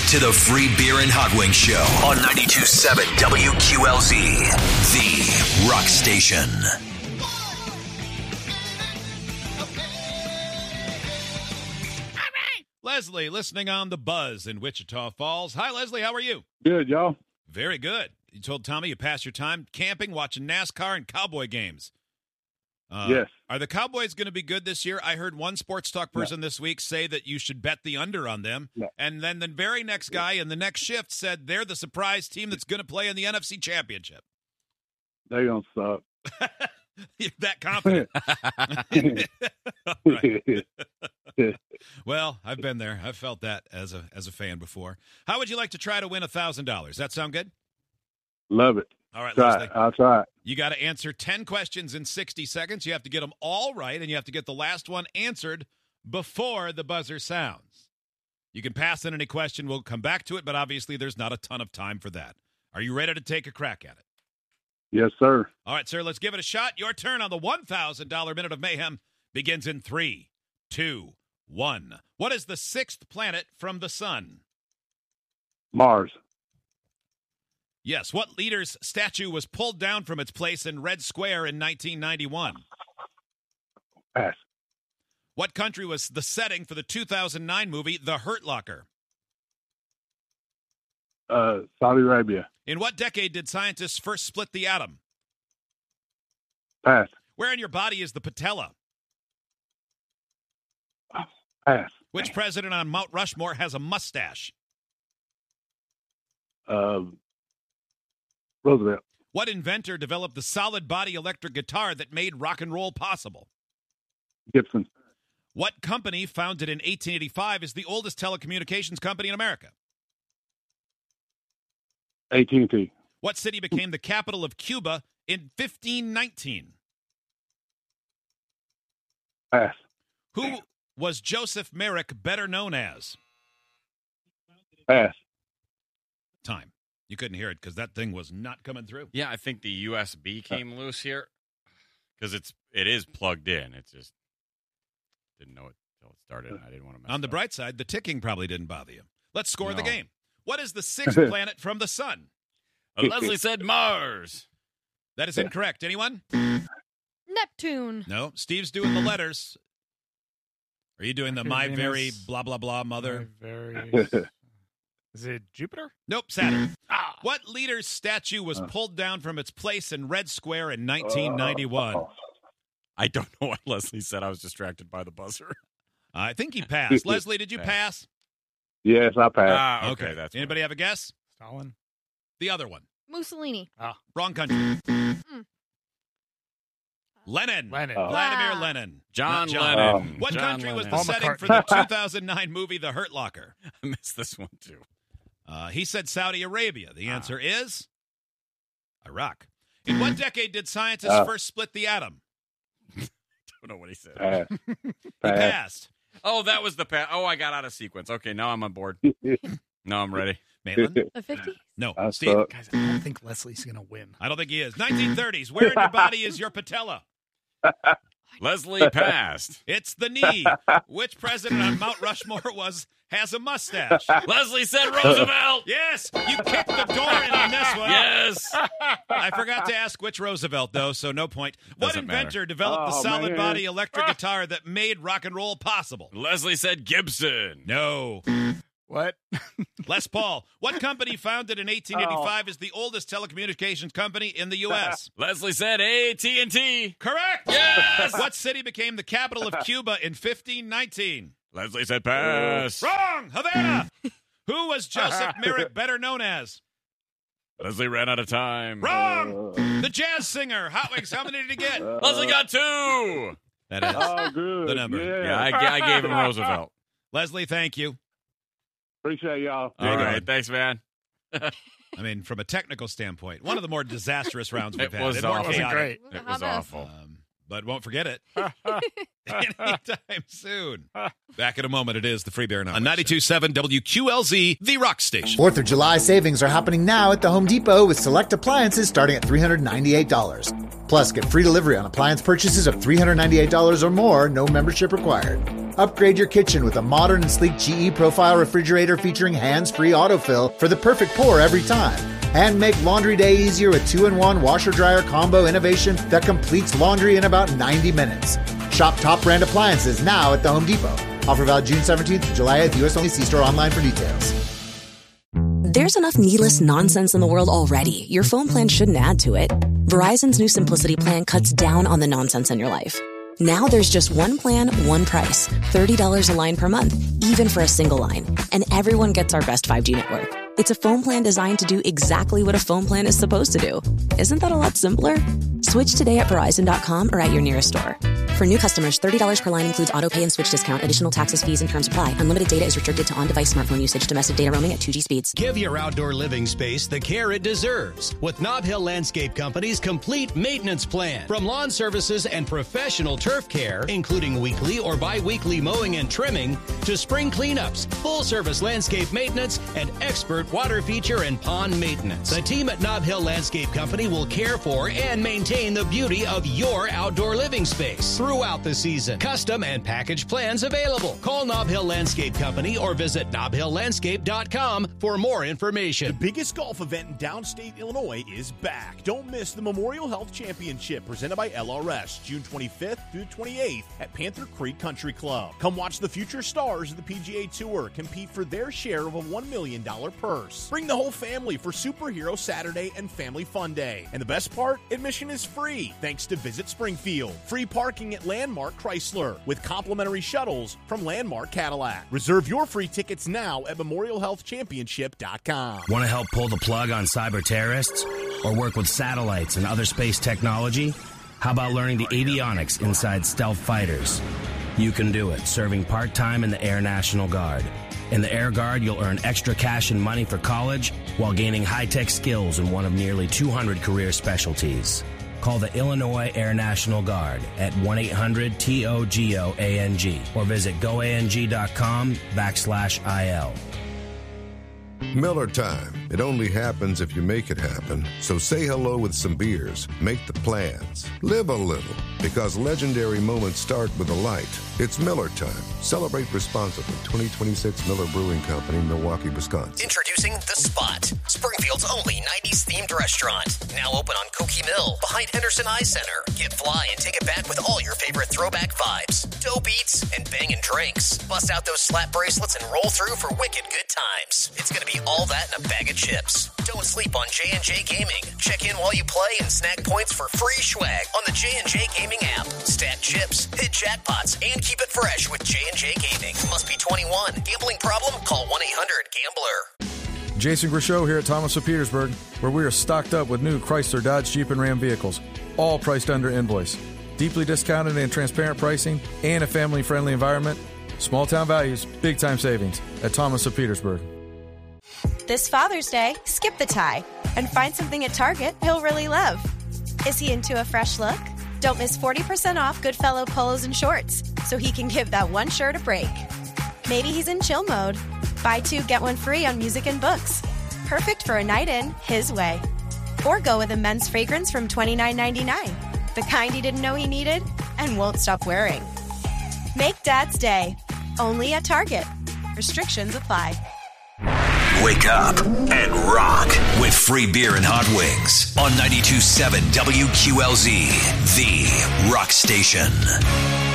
to the Free Beer and Hot Wings Show on 92.7 WQLZ, the rock station. Leslie, listening on The Buzz in Wichita Falls. Hi, Leslie. How are you? Good, y'all. Very good. You told Tommy you passed your time camping, watching NASCAR and Cowboy games. Yes. Are the Cowboys going to be good this year? I heard one sports talk person this week say that you should bet the under on them. No. And then the very next guy in the next shift said they're the surprise team that's going to play in the NFC Championship. They gonna suck. You're that confident. Right. Well, I've been there. I've felt that as a fan before. How would you like to try to win $1,000? That sound good? Love it. All right, Try Leslie. it. I'll try it. You got to answer 10 questions in 60 seconds. You have to get them all right, and you have to get the last one answered before the buzzer sounds. You can pass on any question. We'll come back to it, but obviously there's not a ton of time for that. Are you ready to take a crack at it? Yes, sir. All right, sir, let's give it a shot. Your turn on the $1,000 Minute of Mayhem begins in 3, 2, 1. What is the sixth planet from the sun? Mars. Yes. What leader's statue was pulled down from its place in Red Square in 1991? Pass. What country was the setting for the 2009 movie The Hurt Locker? Saudi Arabia. In what decade did scientists first split the atom? Pass. Where in your body is the patella? Pass. Which president on Mount Rushmore has a mustache? Roosevelt. What inventor developed the solid body electric guitar that made rock and roll possible? Gibson. What company, founded in 1885, is the oldest telecommunications company in America? AT&T. What city became the capital of Cuba in 1519? Pass. Who was Joseph Merrick better known as? Pass. Time. You couldn't hear it because that thing was not coming through. Yeah, I think the USB came loose here because it is plugged in. It just didn't know it until it started. And I didn't want to mess On the it up. bright side, the ticking probably didn't bother you. Let's score the No. game. What is the sixth planet from the sun? Leslie said Mars. That is incorrect. Anyone? Neptune. No. Steve's doing the letters. Are you doing the Okay, my Venus. very blah, blah, blah mother? Is it Jupiter? Nope, Saturn. What leader's statue was pulled down from its place in Red Square in 1991? I don't know what Leslie said. I was distracted by the buzzer. I think he passed. Leslie, did you pass? Yes, I passed. Okay, that's Anybody have a guess? Stalin? The other one. Mussolini. Wrong country. Lenin. Lenin. Vladimir Wow. Lenin. John Not Lennon. What John country was Lennon. the Paul setting McCartney. for the 2009 movie The Hurt Locker? I missed this one too. He said Saudi Arabia. The answer is Iraq. In what decade did scientists first split the atom? Don't know what he said. Pass. He Pass. passed. Oh, that was the Oh, I got out of sequence. Okay, now I'm on board. Now I'm ready. Maitland? The 50s? No. I Steve? suck. Guys, I don't think Leslie's going to win. I don't think he is. 1930s. Where in your body is your patella? Leslie passed. It's the knee. Which president on Mount Rushmore has a mustache? Leslie said Roosevelt. Yes, you kicked the door in on this one. Yes. I forgot to ask which Roosevelt, though, so no point. What Doesn't inventor matter. developed the Oh, solid man. body electric guitar that made rock and roll possible? Leslie said Gibson. No. What? Les Paul. What company founded in 1885 is the oldest telecommunications company in the U.S.? Leslie said AT&T. Correct. Yes. What city became the capital of Cuba in 1519? Leslie said pass. Wrong. Havana. Who was Joseph Merrick better known as? Leslie ran out of time. Wrong. The jazz singer. Hot Wings, how many did he get? Leslie got 2. That is Oh, good. the number. Yeah, I gave him Roosevelt. Leslie, thank you. Appreciate y'all. All right, thanks, man. I mean, from a technical standpoint, one of the more disastrous rounds we've It had. was and more awful. Wasn't chaotic. great. It was awful. But won't forget it anytime soon. Back in a moment, it is the Free Beer and on 92.7 WQLZ, the rock station. 4th of July savings are happening now at the Home Depot with select appliances starting at $398. Plus, get free delivery on appliance purchases of $398 or more, no membership required. Upgrade your kitchen with a modern and sleek GE Profile refrigerator featuring hands-free autofill for the perfect pour every time. And make laundry day easier with 2-in-1 washer-dryer combo innovation that completes laundry in about 90 minutes. Shop top brand appliances now at the Home Depot. Offer valid June 17th to July 8th. U.S. only. See store online for details. There's enough needless nonsense in the world already. Your phone plan shouldn't add to it. Verizon's new Simplicity plan cuts down on the nonsense in your life. Now there's just one plan, one price. $30 a line per month, even for a single line. And everyone gets our best 5G network. It's a phone plan designed to do exactly what a phone plan is supposed to do. Isn't that a lot simpler? Switch today at Verizon.com or at your nearest store. For new customers, $30 per line includes auto pay and switch discount. Additional taxes, fees, and terms apply. Unlimited data is restricted to on-device smartphone usage. Domestic data roaming at 2G speeds. Give your outdoor living space the care it deserves with Nob Hill Landscape Company's complete maintenance plan. From lawn services and professional turf care, including weekly or bi-weekly mowing and trimming, to spring cleanups, full-service landscape maintenance, and expert water feature and pond maintenance. The team at Nob Hill Landscape Company will care for and maintain the beauty of your outdoor living space throughout the season. Custom and package plans available. Call Nob Hill Landscape Company or visit nobhilllandscape.com for more information. The biggest golf event in downstate Illinois is back. Don't miss the Memorial Health Championship presented by LRS, June 25th through 28th at Panther Creek Country Club. Come watch the future stars of the PGA Tour compete for their share of a $1 million purse. Bring the whole family for Superhero Saturday and Family Fun Day. And the best part, admission is free thanks to Visit Springfield. Free parking at Landmark Chrysler with complimentary shuttles from Landmark Cadillac. Reserve your free tickets now at memorialhealthchampionship.com. Want to help pull the plug on cyber terrorists or work with satellites and other space technology? How about learning the avionics inside stealth fighters? You can do it, serving part-time in the Air National Guard. In the Air Guard, you'll earn extra cash and money for college while gaining high-tech skills in one of nearly 200 career specialties. Call the Illinois Air National Guard at 1-800-TOGOANG or visit goang.com/IL. Miller time. It only happens if you make it happen. So say hello with some beers. Make the plans. Live a little. Because legendary moments start with a light. It's Miller time. Celebrate responsibly. 2026 Miller Brewing Company, Milwaukee, Wisconsin. Introducing The Spot, Springfield's only 90s themed restaurant. Now open on Cokie Mill, behind Henderson Eye Center. Get fly and take it back with all your favorite throwback vibes, dope eats, and bangin' drinks. Bust out those slap bracelets and roll through for wicked good times. It's gonna be all that in a bag of chips. Don't sleep on J&J Gaming. Check in while you play and snag points for free swag on the J&J Gaming app. Stack chips, hit jackpots, and keep it fresh with J&J Gaming. Must be 21. Gambling problem? Call 1-800-GAMBLER. Jason Grishow here at Thomas of Petersburg, where we are stocked up with new Chrysler, Dodge, Jeep, and Ram vehicles, all priced under invoice. Deeply discounted and transparent pricing and a family-friendly environment. Small town values, big time savings at Thomas of Petersburg. This Father's Day, skip the tie and find something at Target he'll really love. Is he into a fresh look? Don't miss 40% off Goodfellow polos and shorts so he can give that one shirt a break. Maybe he's in chill mode. Buy two, get one free on music and books. Perfect for a night in his way. Or go with a men's fragrance from $29.99. The kind he didn't know he needed and won't stop wearing. Make Dad's Day. Only at Target. Restrictions apply. Wake up and rock with free beer and hot wings on 92.7 WQLZ, the rock station.